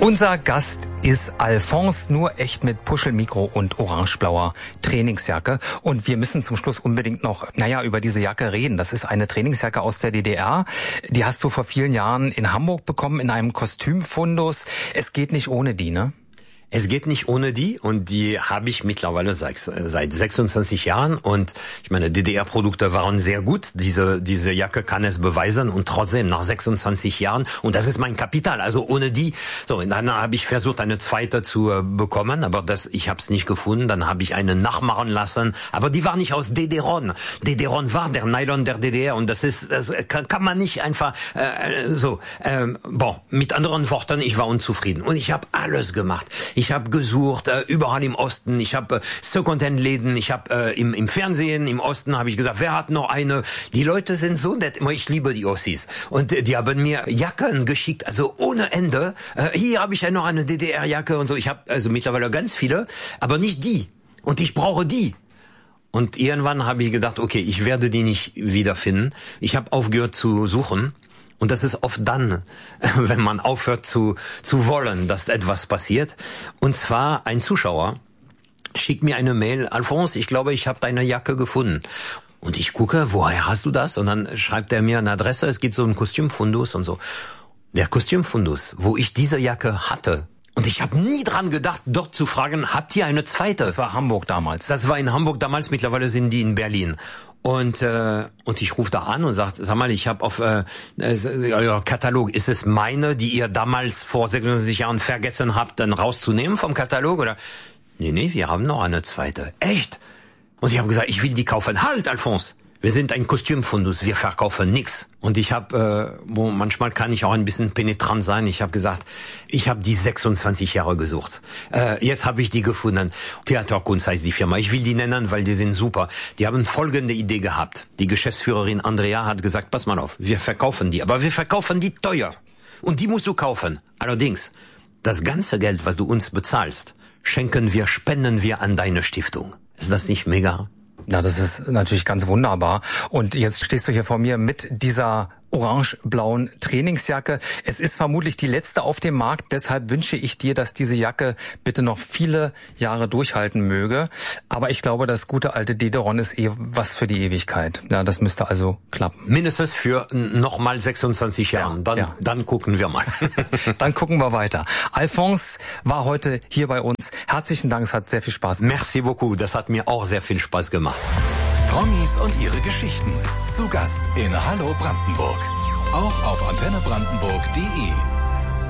Unser Gast ist Alphonse, nur echt mit Puschelmikro und orangeblauer Trainingsjacke. Und wir müssen zum Schluss unbedingt noch, über diese Jacke reden. Das ist eine Trainingsjacke aus der DDR. Die hast du vor vielen Jahren in Hamburg bekommen, in einem Kostümfundus. Es geht nicht ohne die, ne? Es geht nicht ohne die, und die habe ich mittlerweile seit 26 Jahren, und ich meine, DDR-Produkte waren sehr gut. Diese Jacke kann es beweisen, und trotzdem nach 26 Jahren, und das ist mein Kapital, also ohne die. So, und dann habe ich versucht, eine zweite zu bekommen, aber ich habe es nicht gefunden. Dann habe ich eine nachmachen lassen, aber die war nicht aus DDR-On. DDR-On war der Nylon der DDR, und das kann man nicht einfach mit anderen Worten, ich war unzufrieden, und ich habe alles gemacht. Ich habe gesucht, überall im Osten. Ich habe Secondhand-Läden. Ich habe im Fernsehen, im Osten habe ich gesagt, wer hat noch eine? Die Leute sind so nett. Ich liebe die Ossis. Und die haben mir Jacken geschickt, also ohne Ende. Hier habe ich ja noch eine DDR-Jacke und so. Ich habe also mittlerweile ganz viele, aber nicht die. Und ich brauche die. Und irgendwann habe ich gedacht, okay, ich werde die nicht wiederfinden. Ich habe aufgehört zu suchen. Und das ist oft dann, wenn man aufhört zu wollen, dass etwas passiert. Und zwar ein Zuschauer schickt mir eine Mail: Alphonse, ich glaube, ich habe deine Jacke gefunden. Und ich gucke, woher hast du das? Und dann schreibt er mir eine Adresse, es gibt so einen Kostümfundus und so. Der Kostümfundus, wo ich diese Jacke hatte. Und ich habe nie dran gedacht, dort zu fragen, habt ihr eine zweite? Das war Hamburg damals. Das war in Hamburg damals, mittlerweile sind die in Berlin. Und ich rufe da an und sage, sag mal, ich habe auf euer Katalog, ist es meine, die ihr damals vor 26 Jahren vergessen habt, dann rauszunehmen vom Katalog? Oder? Nee, wir haben noch eine zweite. Echt? Und ich habe gesagt, ich will die kaufen. Halt, Alphonse! Wir sind ein Kostümfundus, wir verkaufen nix. Und ich habe, manchmal kann ich auch ein bisschen penetrant sein. Ich habe gesagt, ich habe die 26 Jahre gesucht. Jetzt habe ich die gefunden. Theaterkunst heißt die Firma. Ich will die nennen, weil die sind super. Die haben folgende Idee gehabt. Die Geschäftsführerin Andrea hat gesagt, pass mal auf, wir verkaufen die, aber wir verkaufen die teuer. Und die musst du kaufen. Allerdings, das ganze Geld, was du uns bezahlst, spenden wir an deine Stiftung. Ist das nicht mega? Ja, das ist natürlich ganz wunderbar. Und jetzt stehst du hier vor mir mit dieser orange-blauen Trainingsjacke. Es ist vermutlich die letzte auf dem Markt, deshalb wünsche ich dir, dass diese Jacke bitte noch viele Jahre durchhalten möge. Aber ich glaube, das gute alte DDR-On ist was für die Ewigkeit. Ja, das müsste also klappen. Mindestens für nochmal 26 Jahren. Dann gucken wir mal. Dann gucken wir weiter. Alphonse war heute hier bei uns. Herzlichen Dank, es hat sehr viel Spaß gemacht. Merci beaucoup, das hat mir auch sehr viel Spaß gemacht. Promis und ihre Geschichten. Zu Gast in Hallo Brandenburg. Auch auf antennebrandenburg.de.